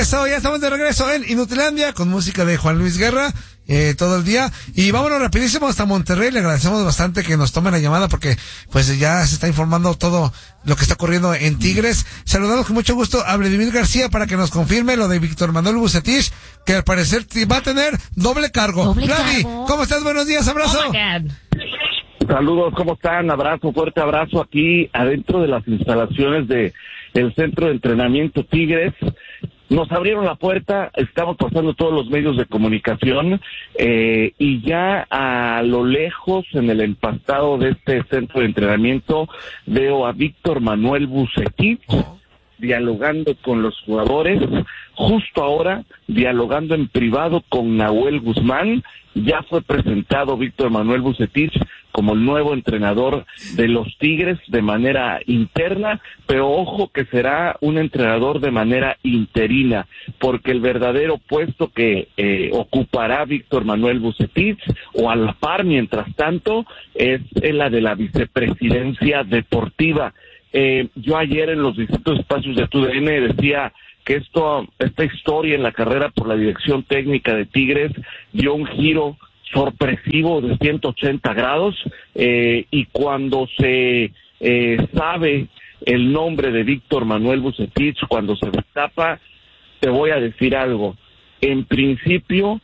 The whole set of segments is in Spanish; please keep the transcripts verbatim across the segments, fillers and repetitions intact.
Eso, ya estamos de regreso en Inutilandia con música de Juan Luis Guerra. Eh, todo el día, y vámonos rapidísimo hasta Monterrey. Le agradecemos bastante que nos tomen la llamada porque pues ya se está informando todo lo que está ocurriendo en Tigres. Saludamos con mucho gusto a Vladimir García para que nos confirme lo de Víctor Manuel Vucetich, que al parecer va a tener doble cargo. Doble Vladi, cargo. ¿cómo estás? Buenos días, abrazo. Oh my God. Saludos, ¿cómo están? Abrazo, fuerte abrazo aquí adentro de las instalaciones de el centro de entrenamiento Tigres. Nos abrieron la puerta, estamos pasando todos los medios de comunicación eh, y ya a lo lejos, en el empastado de este centro de entrenamiento, veo a Víctor Manuel Vucetich dialogando con los jugadores, justo ahora dialogando en privado con Nahuel Guzmán. Ya fue presentado Víctor Manuel Vucetich como el nuevo entrenador de los Tigres de manera interna, pero ojo que será un entrenador de manera interina, porque el verdadero puesto que eh, ocupará Víctor Manuel Vucetich, o a la par mientras tanto, es la de la vicepresidencia deportiva. Eh, yo ayer en los distintos espacios de T U D N decía que esto, esta historia en la carrera por la dirección técnica de Tigres dio un giro sorpresivo de ciento ochenta grados, eh, y cuando se eh, sabe el nombre de Víctor Manuel Vucetich, cuando se destapa, te voy a decir algo. En principio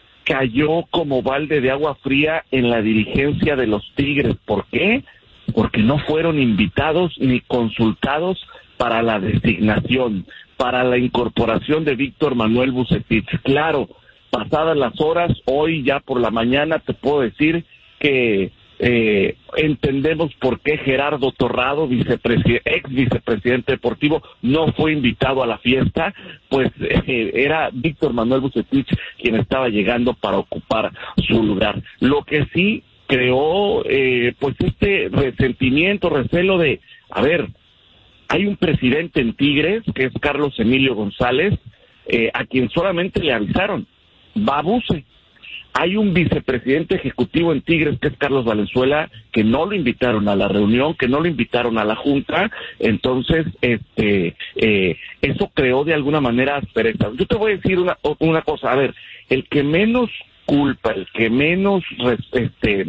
cayó como balde de agua fría en la dirigencia de los Tigres. ¿Por qué? Porque no fueron invitados ni consultados para la designación, para la incorporación de Víctor Manuel Vucetich. Claro, pasadas las horas, hoy ya por la mañana te puedo decir que eh, entendemos por qué Gerardo Torrado, vicepresi- ex vicepresidente deportivo, no fue invitado a la fiesta, pues eh, era Víctor Manuel Vucetich quien estaba llegando para ocupar su lugar. Lo que sí creó eh, pues este resentimiento, recelo de, a ver, hay un presidente en Tigres que es Carlos Emilio González, eh, a quien solamente le avisaron, va a Vuce. Hay un vicepresidente ejecutivo en Tigres que es Carlos Valenzuela, que no lo invitaron a la reunión, que no lo invitaron a la junta. Este este eh, eso creó de alguna manera aspereza. Yo te voy a decir una, una cosa, a ver, el que menos culpa, el que menos este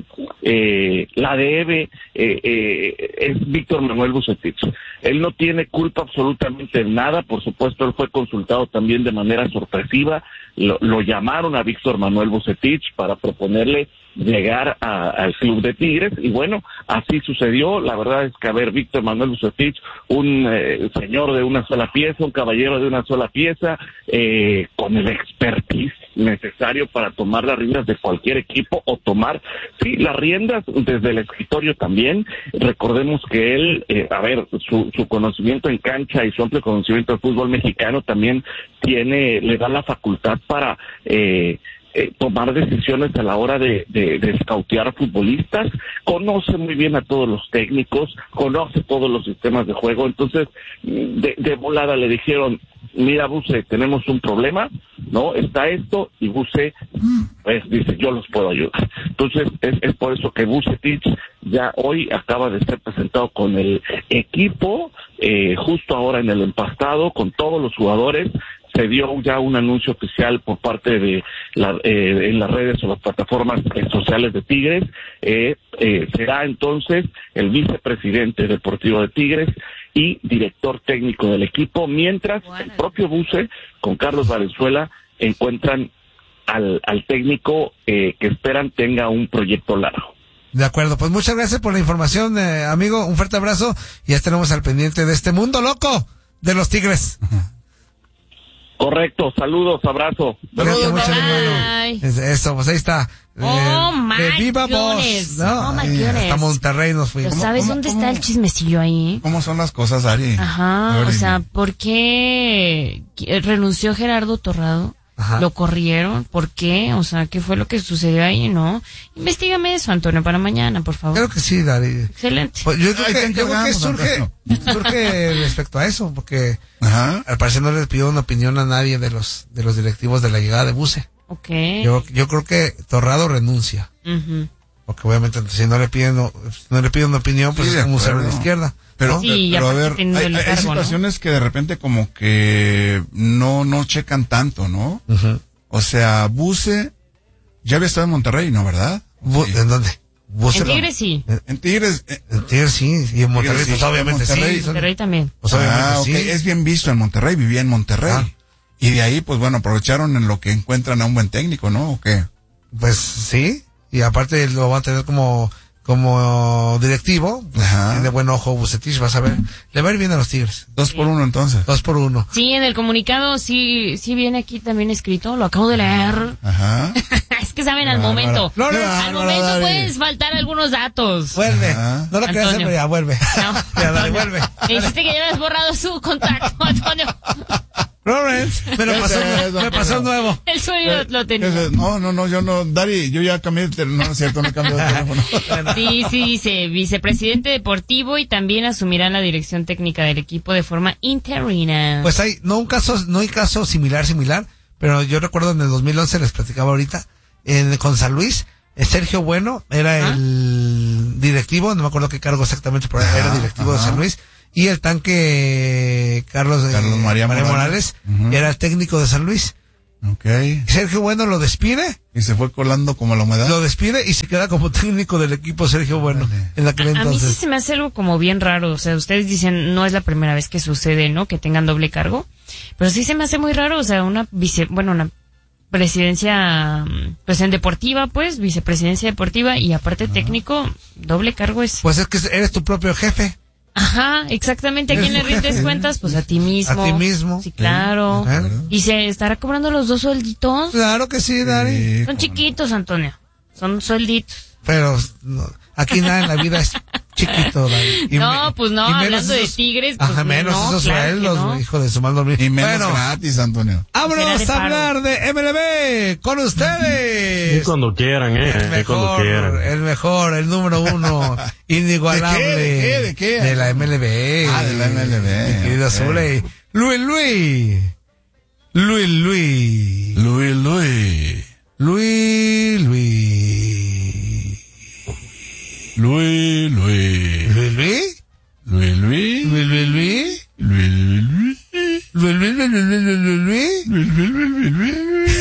eh, la debe eh, eh, es Víctor Manuel Vucetich. Él no tiene culpa absolutamente en nada. Por supuesto, él fue consultado también de manera sorpresiva. Lo, lo llamaron a Víctor Manuel Vucetich para proponerle llegar a, al club de Tigres, y bueno, así sucedió. La verdad es que, a ver, Víctor Manuel Vucetich, un eh, señor de una sola pieza, un caballero de una sola pieza, eh, con el expertise necesario para tomar las riendas de cualquier equipo, o tomar, sí, las riendas desde el escritorio también. Recordemos que él, eh, a ver, su, su conocimiento en cancha y su amplio conocimiento del fútbol mexicano también tiene, le da la facultad para eh, Eh, tomar decisiones a la hora de, de, de scoutear a futbolistas. Conoce muy bien a todos los técnicos, conoce todos los sistemas de juego. Entonces, de, de volada le dijeron, mira, Vuce, tenemos un problema, ¿no? Está esto, y Vuce, pues, dice, yo los puedo ayudar. Entonces, es, es por eso que Vucetich ya hoy acaba de ser presentado con el equipo, eh, justo ahora en el empastado, con todos los jugadores. Se dio ya un anuncio oficial por parte de la, eh, en las redes o las plataformas eh, sociales de Tigres. Eh, eh, será entonces el vicepresidente deportivo de Tigres y director técnico del equipo, mientras el propio Vuce con Carlos Valenzuela encuentran al, al técnico eh, que esperan tenga un proyecto largo. De acuerdo, pues muchas gracias por la información, eh, amigo. Un fuerte abrazo y ya estaremos al pendiente de este mundo loco de los Tigres. Correcto, saludos, abrazo. Cuídate mucho, bye. hermano. Es- Eso, pues ahí está. Oh, Eh, my de Viva goodness. Voz, ¿no? Oh, my Y goodness. hasta Monterrey nos ¿Pero fuimos. sabes cómo- dónde cómo? está el chismecillo ahí? ¿Cómo son las cosas, Ari? A Ajá, ver, o dime. sea, ¿por qué renunció Gerardo Torrado? Ajá. ¿Lo corrieron? ¿Por qué? O sea, ¿qué fue lo que sucedió ahí, no? Investígame eso, Antonio, para mañana, por favor. Creo que sí, Dari. Excelente. Pues yo creo Ahí te que, yo creo que encargamos, surge, surge respecto a eso, porque Ajá. al parecer no les pidió una opinión a nadie de los de los directivos de la llegada de Vuce. Ok. Yo, yo creo que Torrado renuncia. Ujú. porque obviamente si no le piden, no, no le piden una opinión, pues Sí, es como un de cero de acuerdo. izquierda. Pero, ¿no? Sí, pero a aparte ver, teniendo hay, el hay cargo, ¿no? situaciones que de repente como que no, no checan tanto, ¿no? Uh-huh. O sea, Buse ya había estado en Monterrey, ¿no, verdad? Bu- Sí. ¿En dónde? Bus- En Tigres sí. En Tigres. eh, En Tigres sí, y en Monterrey, Tigres, pues sí, obviamente Monterrey. sí. son- Monterrey también. Pues obviamente ah, ok, sí. es bien visto en Monterrey, vivía en Monterrey. Ah. Y de ahí, pues bueno, aprovecharon en lo que encuentran a un buen técnico, ¿no? ¿O qué? Pues sí, y aparte lo va a tener como como directivo, pues, Ajá. tiene buen ojo Bucetich, vas a ver, le va a ir bien a los Tigres, Dos por uno entonces. dos por uno. Sí, en el comunicado sí, sí viene aquí también escrito, lo acabo de leer. Ajá. Es que saben al Bárbaro. momento. No, no, al bárbaro, momento Dari. puedes faltar algunos datos. Vuelve, Ajá. no lo querías hacer, Antonio. pero ya vuelve. No, Ya, dale, vuelve. Me dijiste que ya habías borrado su contacto, Antonio. Lawrence, me lo pasó, Ese es, me pasó nuevo. El suyo lo tenía. Ese- No, no, no, yo no, Dari, yo ya cambié de teléfono, no es cierto, no he cambiado de teléfono. Sí, sí, dice vicepresidente deportivo y también asumirá la dirección técnica del equipo de forma interina. Pues hay, no un caso, no hay caso similar, similar, pero yo recuerdo en el dos mil once, les platicaba ahorita, en, con San Luis, eh, Sergio Bueno era ¿Ah? el directivo, no me acuerdo qué cargo exactamente, pero era Ajá, directivo de ajá. San Luis, y el tanque Carlos, eh, Carlos María Morales, Morales. Ujú. era el técnico de San Luis. Ok. Sergio Bueno lo despide, Y se fue colando como la humedad. lo despide y se queda como técnico del equipo Sergio Bueno, Órale. en aquel A mí sí entonces. se me hace algo como bien raro, o sea, ustedes dicen no es la primera vez que sucede, ¿no? Que tengan doble cargo, pero sí se me hace muy raro, o sea, una vice, bueno, una presidencia, mm, pues en deportiva, pues, vicepresidencia deportiva y aparte técnico, doble cargo es... Pues es que eres tu propio jefe. Ajá, exactamente, ¿a quién le Eres tu rindes jefe. cuentas? Pues a ti mismo. A ti mismo. Sí, claro. Ajá. ¿Y se estará cobrando los dos suelditos? Claro que sí, Dari. Sí, Son como- chiquitos, Antonio, son suelditos. Pero no, aquí nada en la vida es chiquito, Dari. Y No, me- pues no, y menos hablando de esos- Tigres, pues Ajá, menos no, esos claro que sueldos, no. hijo de su mal dormir. Y menos Bueno, gratis, Antonio. vámonos Será de a paro. hablar de M L B con ustedes. Es cuando quieran, eh. El Es cuando mejor, quieran. el mejor, el número uno, inigualable. ¿De qué? ¿De qué? ¿De qué? De la M L B. Ah, de la M L B, Mi querido ok. Zule. Luis Luis. Luis Luis. Luis, Luis. Luis Luis. Luis, Luis. Luis Luis. Luis, Luis. Luis Luis Luis. Luis, Luis. Luis Luis Luis Luis Luis Luis Luis. Luis, Luis, Luis, Luis, Luis.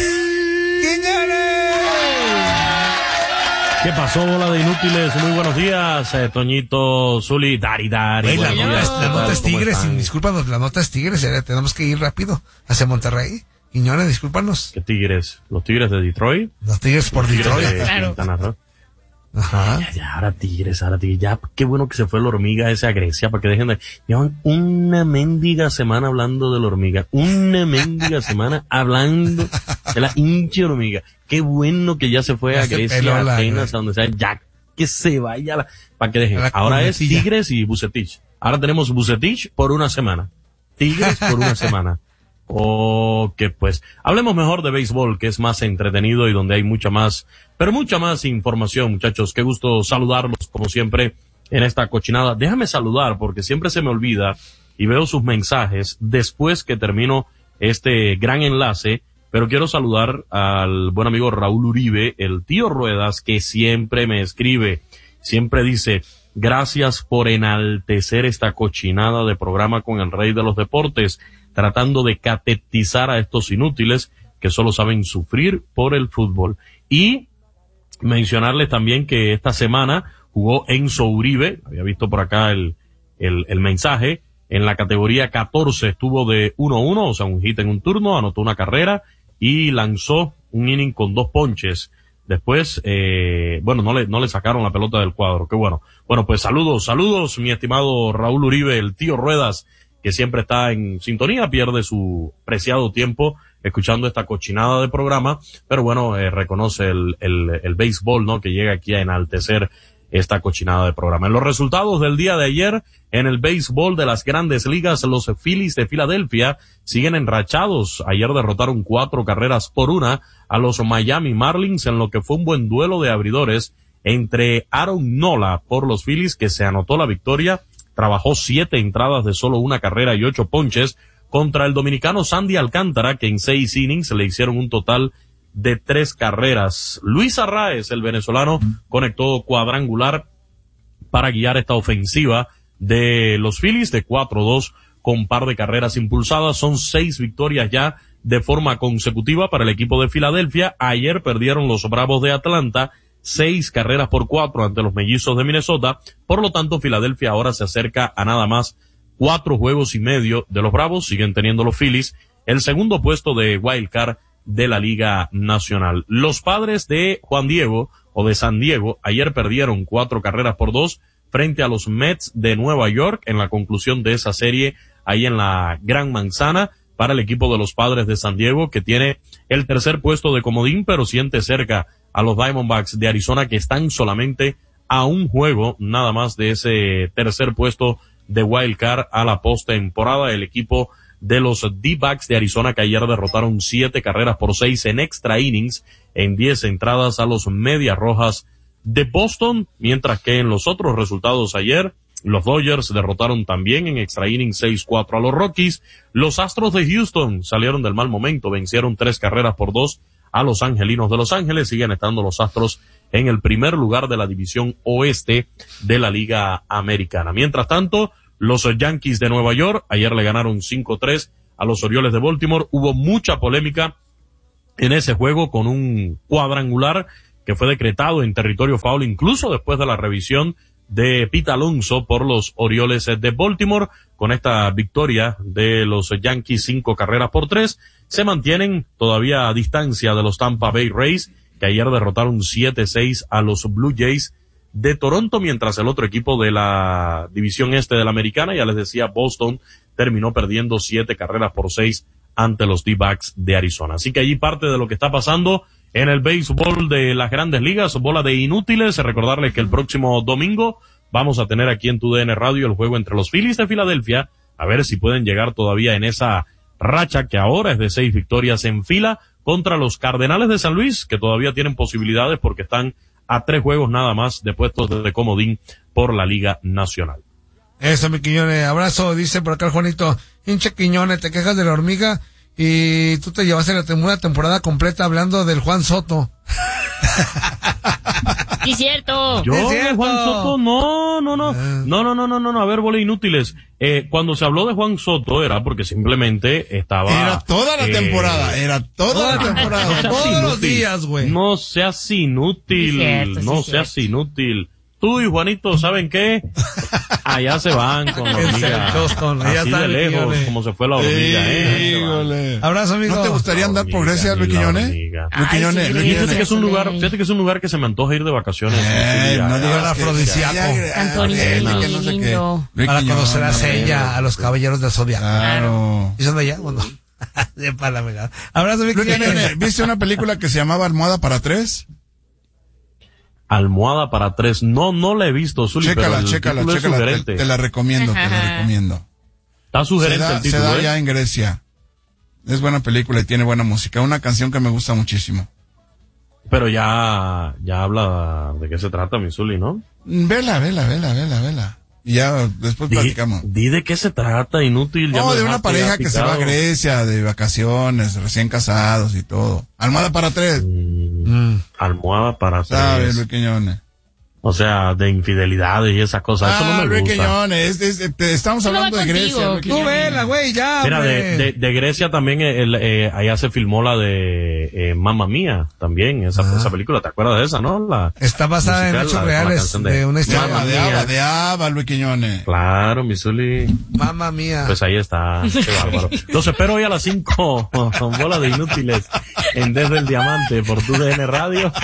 ¿Qué pasó, bola de inútiles? Muy buenos días, eh, Toñito, Zuli, Dari, Dari. Güey, la buenos nota, días, es, ¿qué la tal? nota es ¿Cómo Tigres, están? y discúlpanos, la nota es Tigres, eh, tenemos que ir rápido hacia Monterrey. Quiñones, discúlpanos. ¿Qué Tigres? ¿Los Tigres de Detroit? Los Tigres por Tigres Detroit. de Claro. Quintana Roo. Ajá. Ya, ya, ahora Tigres, ahora Tigres. Ya, qué bueno que se fue la hormiga esa a Grecia, para que dejen de... Llevan una mendiga semana hablando de la hormiga. Una mendiga semana hablando de la hinche hormiga. Qué bueno que ya se fue Ya a se Grecia, peló a la- Atenas, a donde sea. Ya, que se vaya la... Para que dejen. La Ahora es culetilla. Tigres y Bucetich. Ahora tenemos Bucetich por una semana. Tigres por una semana. Ok, pues hablemos mejor de béisbol, que es más entretenido y donde hay mucha más, pero mucha más información, muchachos. Qué gusto saludarlos, como siempre, en esta cochinada. Déjame saludar, porque siempre se me olvida y veo sus mensajes después que termino este gran enlace, pero quiero saludar al buen amigo Raúl Uribe, el tío Ruedas, que siempre me escribe, siempre dice: gracias por enaltecer esta cochinada de programa con el rey de los deportes, tratando de catetizar a estos inútiles que solo saben sufrir por el fútbol. Y mencionarles también que esta semana jugó Enzo Uribe, había visto por acá el, el, el mensaje, en la categoría catorce estuvo de uno uno, o sea, un hit en un turno, anotó una carrera y lanzó un inning con dos ponches. Después, eh, bueno, no le, no le sacaron la pelota del cuadro, qué bueno. Bueno, pues saludos, saludos, mi estimado Raúl Uribe, el tío Ruedas, que siempre está en sintonía, pierde su preciado tiempo escuchando esta cochinada de programa, pero bueno, eh, reconoce el, el, el béisbol, ¿no? Que llega aquí a enaltecer esta cochinada de programa. En los resultados del día de ayer, en el béisbol de las grandes ligas, los Phillies de Filadelfia siguen enrachados. Ayer derrotaron cuatro carreras por una a los Miami Marlins en lo que fue un buen duelo de abridores entre Aaron Nola por los Phillies, que se anotó la victoria, trabajó siete entradas de solo una carrera y ocho ponches, contra el dominicano Sandy Alcántara, que en seis innings le hicieron un total de tres carreras. Luis Arraez, el venezolano, conectó cuadrangular para guiar esta ofensiva de los Phillies de cuatro dos con par de carreras impulsadas. Son seis victorias ya de forma consecutiva para el equipo de Filadelfia. Ayer perdieron los Bravos de Atlanta seis carreras por cuatro ante los Mellizos de Minnesota. Por lo tanto, Filadelfia ahora se acerca a nada más cuatro juegos y medio de los Bravos. Siguen teniendo los Phillies el segundo puesto de Wild Card de la Liga Nacional. Los Padres de Juan Diego o de San Diego ayer perdieron cuatro carreras por dos frente a los Mets de Nueva York en la conclusión de esa serie ahí en la Gran Manzana para el equipo de los Padres de San Diego, que tiene el tercer puesto de comodín, pero siente cerca a los Diamondbacks de Arizona, que están solamente a un juego nada más de ese tercer puesto de Wild Card a la postemporada. El equipo de los D-backs de Arizona, que ayer derrotaron siete carreras por seis en extra innings en diez entradas a los Medias Rojas de Boston, mientras que en los otros resultados ayer los Dodgers derrotaron también en extra innings seis cuatro a los Rockies. Los Astros de Houston salieron del mal momento, vencieron tres carreras por dos a los Angelinos de Los Ángeles. Siguen estando los Astros en el primer lugar de la división oeste de la Liga Americana. Mientras tanto, los Yankees de Nueva York ayer le ganaron cinco tres a los Orioles de Baltimore. Hubo mucha polémica en ese juego con un cuadrangular que fue decretado en territorio foul, incluso después de la revisión de Pete Alonso por los Orioles de Baltimore. Con esta victoria de los Yankees, cinco carreras por tres, se mantienen todavía a distancia de los Tampa Bay Rays, que ayer derrotaron siete seis a los Blue Jays de Toronto, mientras el otro equipo de la división este de la Americana, ya les decía, Boston, terminó perdiendo siete carreras por seis ante los D-backs de Arizona. Así que allí parte de lo que está pasando en el béisbol de las Grandes Ligas, bola de inútiles. Recordarles que el próximo domingo vamos a tener aquí en tu D N Radio el juego entre los Phillies de Filadelfia, a ver si pueden llegar todavía en esa racha que ahora es de seis victorias en fila, contra los Cardenales de San Luis, que todavía tienen posibilidades porque están a tres juegos nada más de puestos de comodín por la Liga Nacional. Eso, mi Quiñones, abrazo, dice por acá el Juanito. Hinche Quiñones, te quejas de la hormiga y tú te llevaste la tem- una temporada completa hablando del Juan Soto. Sí, cierto. Yo, Es cierto. Juan Soto, no, no, no, Ah. no, no, no, no, no, no, a ver, bola inútiles. Eh, cuando se habló de Juan Soto era porque simplemente estaba... Era toda la eh, temporada, era toda la temporada. No seas Todos los inútil. días, güey. No seas inútil, Sí, cierto, sí, no cierto. seas inútil. Tú y Juanito, ¿saben qué? Allá se van con la En hormiga. Boston, allá Así está de Luis lejos, Quiñones. como se fue la hormiga, ¿eh? Híjole. Abrazo, amigo. ¿No te gustaría andar por Grecia, Luis ni la Quiñones? hormiga. Luis Ay, Quiñones, sí, Luis Y fíjate Quiñones. que es un lugar, Ay. fíjate que es un lugar que se me antoja ir de vacaciones. Eh, Ya, no ya. digas Al que- afrodisíaco. que- Antonio, que- qué que no sé qué. lindo. Luis Para Quiñones, conocer a Sella, a los caballeros del Zodiaco. Claro. ¿Y son de allá? Bueno. De para la Abrazo, mi Luis Quiñones. Quiñones, ¿viste una película que se llamaba Almohada para tres? Almohada para tres. No, no la he visto, Zuli, pero Chécala, el chécala, título es chécala. Te, sugerente. te la recomiendo, te la Ajá. recomiendo. Está Se sugerente da, el se título, da ¿eh? ya en Grecia. Es buena película y tiene buena música. Una canción que me gusta muchísimo. Pero ya, ya habla de qué se trata, mi Zuli, ¿no? Vela, vela, vela, vela, vela. Y ya después Di, platicamos. di de qué se trata, inútil. Ya No, me de una dejaste pareja ya que se va a picado. Grecia de vacaciones, recién casados y todo. Almohada para tres. Mm, Almohada para ¿Sabes, tres. Luis Quiñones? O sea, de infidelidades y esas cosas. Eso no Ah, me Luis gusta. Quiñones, es- es- te- estamos Eso no va hablando de contigo, Grecia. Luis Tú Quiñones. vela, güey, ya, Mira, hombre. de, de, de Grecia también, el, eh, allá se filmó la de eh, Mamma Mía, también, esa, Ah. esa película. ¿Te acuerdas de esa, no? La Está basada en musical, hechos la- con la reales canción de, una De historia. Ava, de Ava, de Ava, Luis Quiñones. Claro, mi Zuli. Mamma mía. Pues ahí está. Qué bárbaro. Los espero hoy a las cinco con bola de inútiles en Desde el Diamante por tu D N Radio.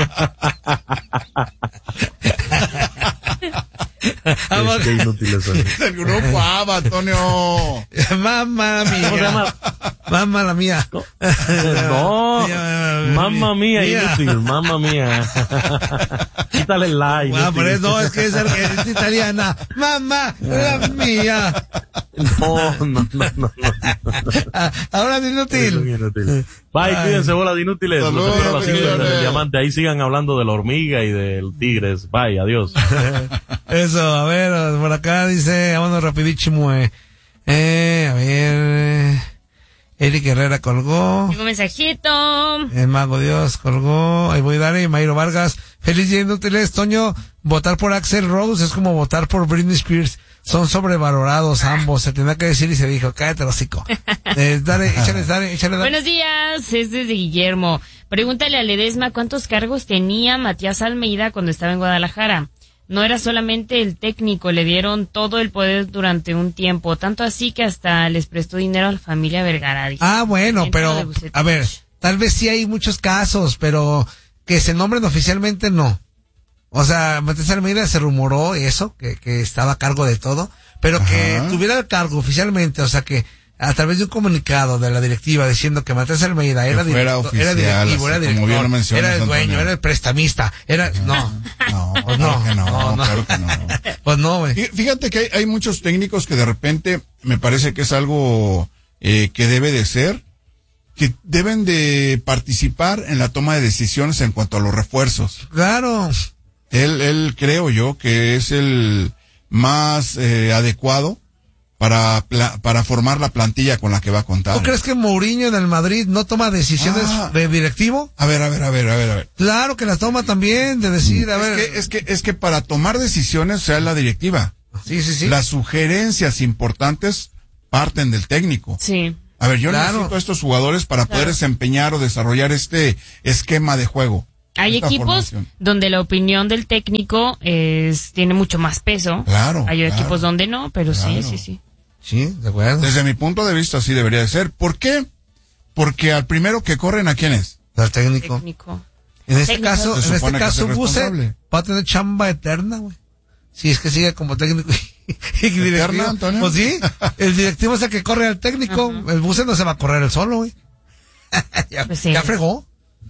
Es que inútiles son. El grupo Ava, Antonio. Mamma mía. ¿Cómo se llama? Mamma la mía. No, mamma mía, Mía. inútil, mamma mía. Quítale el like. Ah, por eso no, es que es, es italiana. Mamma la mía. No, no, no, no. Ah, ahora es Es un inútil. inútil. Bye, Ay. cuídense, bola de inútiles. Los Saludos, espero a las cinco señores. desde el Diamante. Ahí sigan hablando de la hormiga y del tigres. Bye, adiós. Eso, a ver, por acá dice, vámonos rapidísimo, eh. Eh, a ver. Eric Herrera colgó. Tengo un mensajito. El Mago Dios colgó. Ahí voy, Dani. Mayro Vargas. Feliz día inútiles. Toño, votar por Axl Rose es como votar por Britney Spears. Son sobrevalorados ambos. Se tenía que decir y se dijo, cállate el hocico. Eh, dale, échale, dale, échale, dale. Buenos días, es desde Guillermo. Pregúntale a Ledesma cuántos cargos tenía Matías Almeida cuando estaba en Guadalajara. No era solamente el técnico, le dieron todo el poder durante un tiempo, tanto así que hasta les prestó dinero a la familia Vergara. Dice. Ah, bueno, Dentro de pero, Bucetich. a ver, tal vez sí hay muchos casos, pero que se nombren oficialmente no. O sea, Matías Almeida se rumoró eso, que, que estaba a cargo de todo, pero que Ajá. tuviera el cargo oficialmente, o sea que a través de un comunicado de la directiva diciendo que Matías Almeida era, Que fuera directo, era oficial, directivo, así era como bien lo director, mencionas, era el dueño, Antonio. era el prestamista, era, no, No, Pues claro no, que no, no, no. claro que no. pues no, güey. Fí- Fíjate que hay, hay muchos técnicos que de repente me parece que es algo eh, que debe de ser, que deben de participar en la toma de decisiones en cuanto a los refuerzos. Claro. Él, él creo yo que es el más eh, adecuado para pla- para formar la plantilla con la que va a contar. ¿Tú crees que Mourinho en el Madrid no toma decisiones Ah. de directivo? A ver, a ver, a ver, a ver, a ver. Claro que las toma también, de decir, a Es ver. que, es que, es que para tomar decisiones, o sea, la directiva. Sí, sí, sí. Las sugerencias importantes parten del técnico. Sí. A ver, yo Claro. necesito a estos jugadores para poder Claro. desempeñar o desarrollar este esquema de juego. Hay esta equipos formación. donde la opinión del técnico es tiene mucho más peso. Claro, Hay claro. equipos donde no, pero sí, Claro. sí, sí. Sí, de acuerdo. Desde mi punto de vista, así debería de ser. ¿Por qué? Porque al primero que corren, ¿a quién es? El técnico. Técnico. En este Técnico. caso, Se en este supone que caso, es el Buse responsable. va a tener chamba eterna, güey. Si es que sigue como técnico y ¿Eterna, directivo. Antonio? Pues sí, el directivo es el que corre al técnico. El Buse no se va a correr el solo, güey. ya, Pues sí. ya fregó.